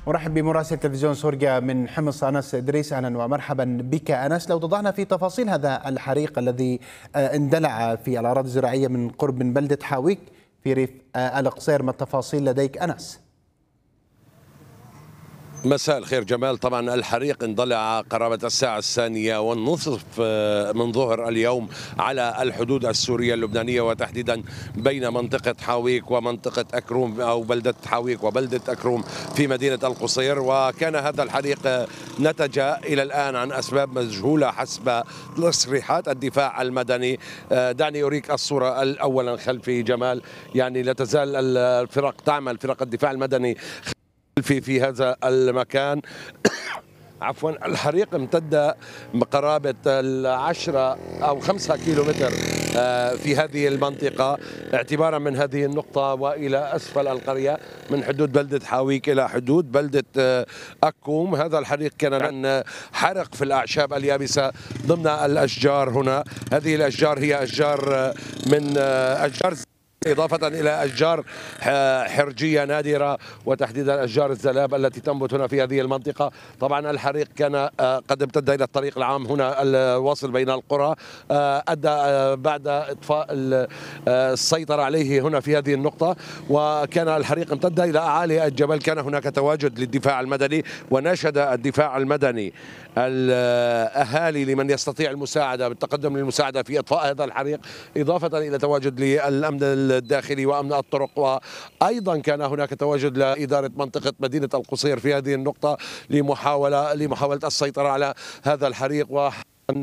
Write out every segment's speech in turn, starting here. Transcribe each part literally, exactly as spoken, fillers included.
ارحب بمراسل تلفزيون سوريا من حمص انس ادريس. اهلا ومرحبا بك انس. لو توضحنا في تفاصيل هذا الحريق الذي اندلع في الاراضي الزراعيه من قرب من بلده حاويك في ريف القصير، ما التفاصيل لديك انس؟ مساء الخير جمال. طبعا الحريق اندلع قرابة الساعة الثانية والنصف من ظهر اليوم على الحدود السورية اللبنانية، وتحديدا بين منطقة حاويك ومنطقة أكروم أو بلدة حاويك وبلدة أكروم في مدينة القصير. وكان هذا الحريق نتج إلى الآن عن أسباب مجهولة حسب تصريحات الدفاع المدني. دعني أريك الصورة أولا خلفي جمال. يعني لا تزال الفرق تعمل، فرق الدفاع المدني في في هذا المكان. عفوا. الحريق امتد بقرابة العشرة أو خمسة كيلومتر في هذه المنطقة، اعتبارا من هذه النقطة وإلى أسفل القرية من حدود بلدة حاويك إلى حدود بلدة أكوم. هذا الحريق كان عن حرق في الأعشاب اليابسة ضمن الأشجار هنا. هذه الأشجار هي أشجار من أشجار إضافة إلى أشجار حرجية نادرة، وتحديدا أشجار الزلاب التي تنبت هنا في هذه المنطقة. طبعا الحريق كان قد امتد إلى الطريق العام هنا الواصل بين القرى، أدى بعد إطفاء السيطرة عليه هنا في هذه النقطة، وكان الحريق امتد إلى أعالي الجبل. كان هناك تواجد للدفاع المدني، وناشد الدفاع المدني الأهالي لمن يستطيع المساعدة بالتقدم للمساعدة في إطفاء هذا الحريق، إضافة إلى تواجد للأمن الداخلي وأمن الطرق. وأيضا كان هناك تواجد لإدارة منطقة مدينة القصير في هذه النقطة لمحاولة لمحاولة السيطرة على هذا الحريق و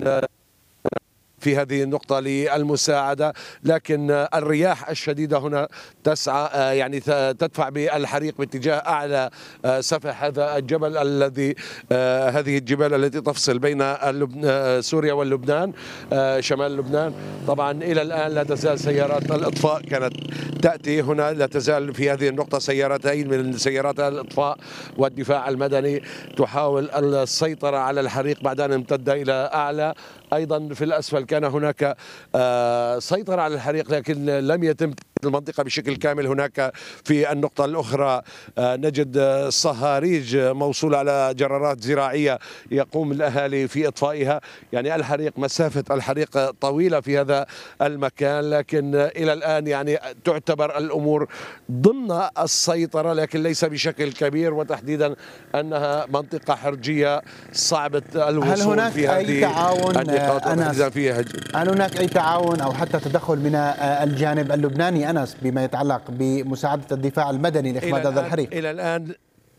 في هذه النقطة للمساعدة. لكن الرياح الشديدة هنا تسعى يعني تدفع بالحريق باتجاه أعلى سفح هذا الجبل الذي هذه الجبال التي تفصل بين سوريا واللبنان شمال لبنان. طبعا إلى الآن لا تزال سيارات الإطفاء كانت تأتي هنا، لا تزال في هذه النقطة سيارتين من سيارات الإطفاء والدفاع المدني تحاول السيطرة على الحريق بعد أن امتد إلى أعلى. أيضا في الأسفل كان هناك سيطرة على الحريق، لكن لم يتم المنطقة بشكل كامل. هناك في النقطة الأخرى نجد صهاريج موصولة على جرارات زراعية يقوم الأهالي في إطفائها. يعني الحريق مسافة الحريق طويلة في هذا المكان، لكن إلى الآن يعني تعتبر الأمور ضمن السيطرة، لكن ليس بشكل كبير، وتحديدا أنها منطقة حرجية صعبة الوصول. هل هناك في أي تعاون أنس؟ فيها هل هناك أي تعاون أو حتى تدخل من الجانب اللبناني أنس بما يتعلق بمساعدة الدفاع المدني لإخماد هذا الحريق؟ إلى الآن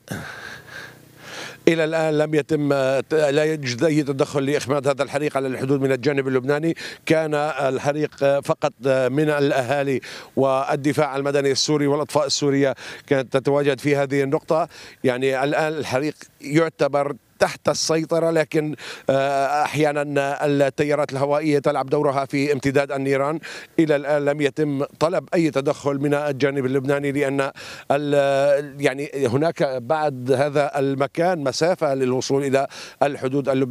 إلى الآن لم يتم لا يوجد أي تدخل لإخماد هذا الحريق على الحدود من الجانب اللبناني. كان الحريق فقط من الأهالي والدفاع المدني السوري والأطفاء السورية كانت تتواجد في هذه النقطة. يعني الآن الحريق يعتبر تحت السيطرة، لكن أحيانا التيارات الهوائية تلعب دورها في امتداد النيران. إلى الآن لم يتم طلب أي تدخل من الجانب اللبناني، لأن يعني هناك بعد هذا المكان مسافة للوصول إلى الحدود اللبنانية.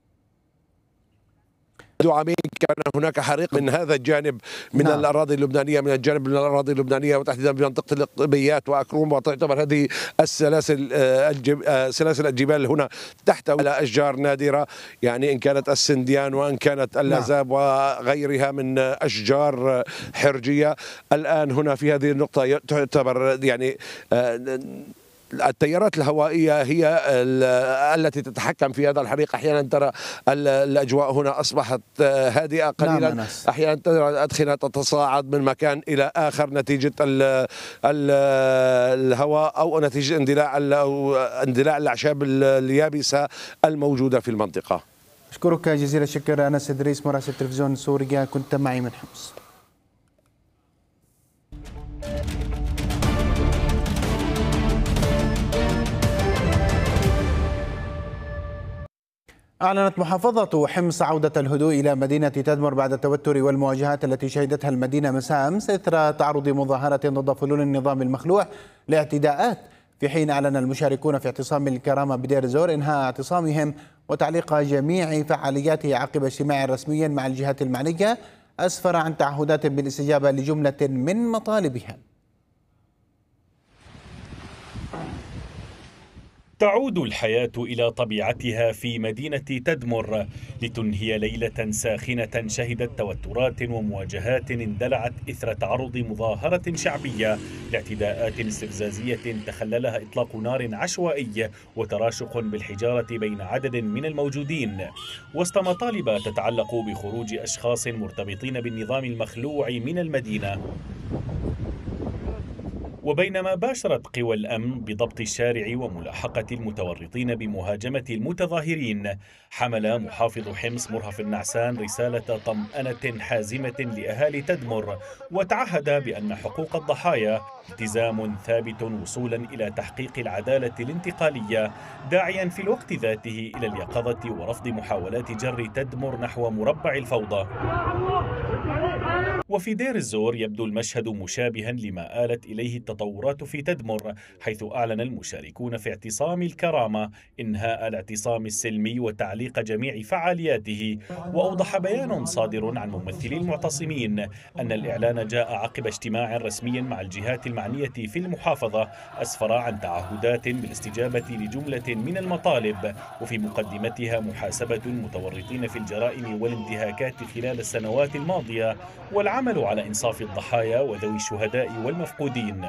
عامين كان هناك حريق من هذا الجانب من نعم. الأراضي اللبنانية، من الجانب من الأراضي اللبنانية وتحديدا بمنطقة القطبيات وأكروم. وتعتبر هذه السلاسل الجب... سلاسل الجبال هنا تحتوي على أشجار نادرة، يعني إن كانت السنديان وإن كانت اللازاب نعم. وغيرها من أشجار حرجية. الآن هنا في هذه النقطة تعتبر يعني التيارات الهوائية هي التي تتحكم في هذا الحريق. أحيانا ترى الأجواء هنا أصبحت هادئة قليلا، نعم. أحيانا ترى الأدخنة تتصاعد من مكان إلى آخر نتيجة ال ال الهواء أو نتيجة اندلاع أو اندلاع الأعشاب اليابسة الموجودة في المنطقة. أشكرك جزيل الشكر أنس إدريس مراسل تلفزيون سوريا، كنت معي من حمص. أعلنت محافظة حمص عودة الهدوء إلى مدينة تدمر بعد التوتر والمواجهات التي شهدتها المدينة مساء أمس إثر تعرض مظاهرة ضد فلول النظام المخلوع لاعتداءات، في حين أعلن المشاركون في اعتصام الكرامة بدير زور إنهاء اعتصامهم وتعليق جميع فعالياته عقب اجتماع رسمي مع الجهات المعنية أسفر عن تعهدات بالاستجابة لجملة من مطالبها. تعود الحياة إلى طبيعتها في مدينة تدمر لتنهي ليلة ساخنة شهدت توترات ومواجهات اندلعت إثر تعرض مظاهرة شعبية لاعتداءات استفزازية تخللها إطلاق نار عشوائي وتراشق بالحجارة بين عدد من الموجودين وسط مطالب تتعلق بخروج أشخاص مرتبطين بالنظام المخلوع من المدينة. وبينما باشرت قوى الأمن بضبط الشارع وملاحقة المتورطين بمهاجمة المتظاهرين، حمل محافظ حمص مرهف النعسان رسالة طمأنة حازمة لأهالي تدمر، وتعهد بأن حقوق الضحايا التزام ثابت وصولا إلى تحقيق العدالة الانتقالية، داعيا في الوقت ذاته إلى اليقظة ورفض محاولات جر تدمر نحو مربع الفوضى. وفي دير الزور يبدو المشهد مشابها لما آلت إليه التطورات في تدمر، حيث أعلن المشاركون في اعتصام الكرامة إنهاء الاعتصام السلمي وتعليق جميع فعالياته. وأوضح بيان صادر عن ممثلي المعتصمين أن الإعلان جاء عقب اجتماع رسمي مع الجهات المعنية في المحافظة أسفر عن تعهدات بالاستجابة لجملة من المطالب، وفي مقدمتها محاسبة المتورطين في الجرائم والانتهاكات خلال السنوات الماضية والعمل على إنصاف الضحايا وذوي الشهداء والمفقودين.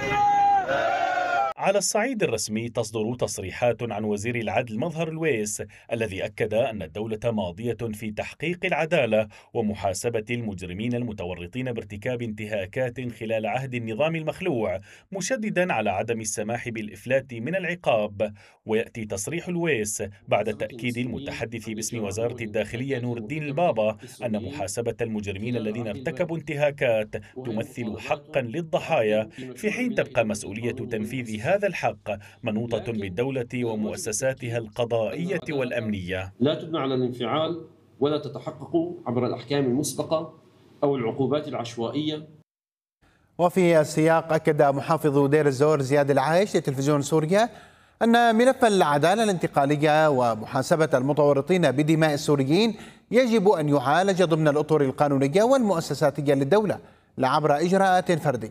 على الصعيد الرسمي تصدر تصريحات عن وزير العدل مظهر الويس الذي أكد أن الدولة ماضية في تحقيق العدالة ومحاسبة المجرمين المتورطين بارتكاب انتهاكات خلال عهد النظام المخلوع، مشددا على عدم السماح بالإفلات من العقاب. ويأتي تصريح الويس بعد تأكيد المتحدث باسم وزارة الداخلية نور الدين البابا أن محاسبة المجرمين الذين ارتكبوا انتهاكات تمثل حقا للضحايا، في حين تبقى مسؤولية تنفيذ هذا الحق منوطة بالدولة ومؤسساتها القضائية والأمنية. لا تبنى على الانفعال ولا تتحقق عبر الأحكام المسبقة أو العقوبات العشوائية. وفي السياق أكد محافظ دير الزور زياد العايش لتلفزيون سوريا أن ملف العدالة الانتقالية ومحاسبة المتورطين بدماء السوريين يجب أن يعالج ضمن الأطر القانونية والمؤسساتية للدولة لا عبر إجراءات فردية.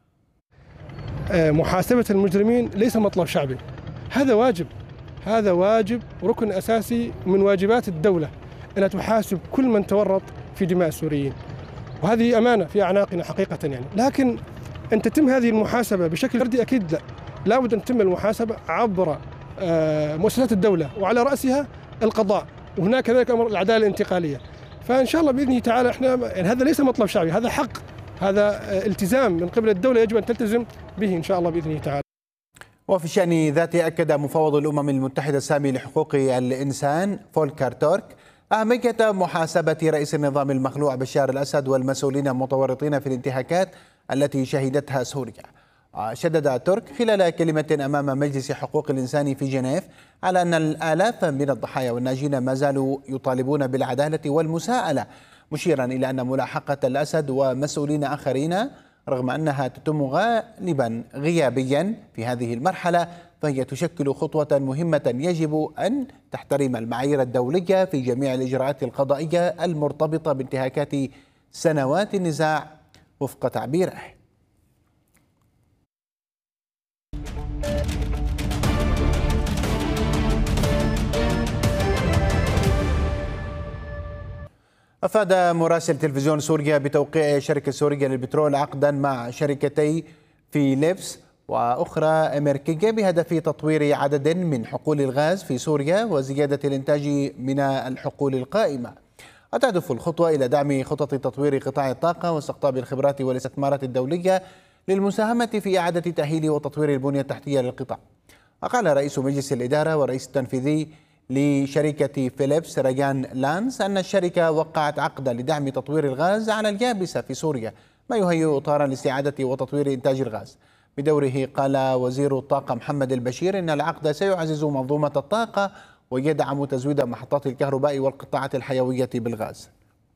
محاسبة المجرمين ليس مطلب شعبي، هذا واجب، هذا واجب ركن أساسي من واجبات الدولة أن تحاسب كل من تورط في دماء السوريين، وهذه أمانة في أعناقنا حقيقة يعني. لكن أن تتم هذه المحاسبة بشكل فردي أكيد لا، لابد أن تتم المحاسبة عبر مؤسسات الدولة وعلى رأسها القضاء، وهناك كذلك أمر العدالة الانتقالية. فإن شاء الله بإذن تعالى إحنا يعني هذا ليس مطلب شعبي، هذا حق، هذا التزام من قبل الدولة يجب أن تلتزم به إن شاء الله بإذن تعالى. وفي الشأن ذاته أكد مفوض الأمم المتحدة السامي لحقوق الإنسان فولكر تورك أهمية محاسبة رئيس النظام المخلوع بشار الأسد والمسؤولين المتورطين في الانتهاكات التي شهدتها سوريا. شدد ترك خلال كلمة أمام مجلس حقوق الإنسان في جنيف على أن الآلاف من الضحايا والناجين ما زالوا يطالبون بالعدالة والمساءلة، مشيرا إلى أن ملاحقة الأسد ومسؤولين آخرين رغم أنها تتم غالبا غيابيا في هذه المرحلة فهي تشكل خطوة مهمة يجب أن تحترم المعايير الدولية في جميع الإجراءات القضائية المرتبطة بانتهاكات سنوات النزاع وفق تعبيره. أفاد مراسل تلفزيون سوريا بتوقيع شركة سوريا للبترول عقدا مع شركتي فيليبس وأخرى أمريكية بهدف تطوير عدد من حقول الغاز في سوريا وزيادة الإنتاج من الحقول القائمة. وتهدف الخطوة إلى دعم خطط تطوير قطاع الطاقة واستقطاب الخبرات والاستثمارات الدولية للمساهمة في إعادة تأهيل وتطوير البنية التحتية للقطاع. وقال رئيس مجلس الإدارة والرئيس التنفيذي لشركة فيليبس ريان لانس أن الشركة وقعت عقدا لدعم تطوير الغاز على اليابسة في سوريا ما يهيئ إطارا لاستعادة وتطوير إنتاج الغاز. بدوره قال وزير الطاقة محمد البشير إن العقد سيعزز منظومة الطاقة ويدعم تزويد محطات الكهرباء والقطاعات الحيوية بالغاز.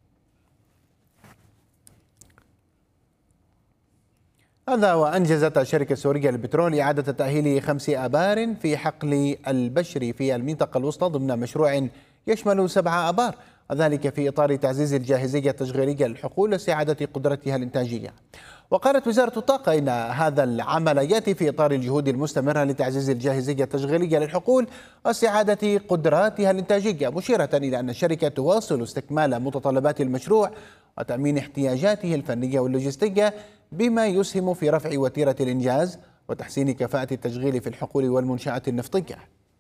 هذا وأنجزت الشركة السورية للبترول إعادة تأهيل خمس آبار في حقل البشري في المنطقة الوسطى ضمن مشروع يشمل سبع آبار، وذلك في إطار تعزيز الجاهزية التشغيلية للحقول واستعادة قدرتها الإنتاجية. وقالت وزارة الطاقة إن هذا العمل يأتي في إطار الجهود المستمرة لتعزيز الجاهزية التشغيلية للحقول واستعادة قدراتها الإنتاجية، مشيرة إلى أن الشركة تواصل استكمال متطلبات المشروع وتأمين احتياجاته الفنية واللوجستية، بما يسهم في رفع وتيرة الإنجاز وتحسين كفاءة التشغيل في الحقول والمنشآت النفطية.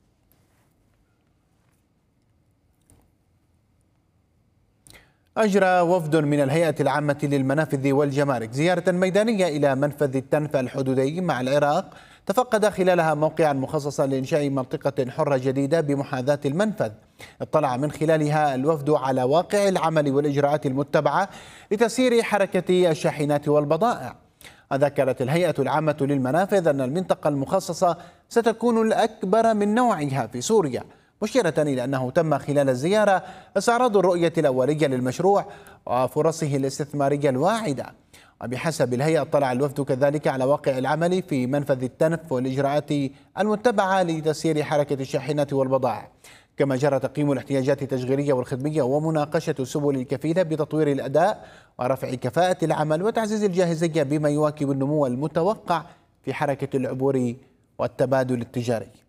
أجرى وفد من الهيئة العامة للمنافذ والجمارك زيارة ميدانية إلى منفذ التنف الحدودي مع العراق، تفقد خلالها موقعا مخصصا لإنشاء منطقة حرة جديدة بمحاذاة المنفذ. اطلع من خلالها الوفد على واقع العمل والإجراءات المتبعة لتسيير حركة الشاحنات والبضائع. ذكرت الهيئة العامة للمنافذ أن المنطقة المخصصة ستكون الأكبر من نوعها في سوريا، مشيرة إلى أنه تم خلال الزيارة استعراض الرؤية الأولية للمشروع وفرصه الاستثمارية الواعدة. وبحسب الهيئة اطلع الوفد كذلك على واقع العمل في منفذ التنف والإجراءات المتبعة لتسيير حركة الشاحنات والبضائع، كما جرى تقييم الاحتياجات التشغيلية والخدمية ومناقشة السبل الكفيلة بتطوير الأداء ورفع كفاءة العمل وتعزيز الجاهزية بما يواكب النمو المتوقع في حركة العبور والتبادل التجاري.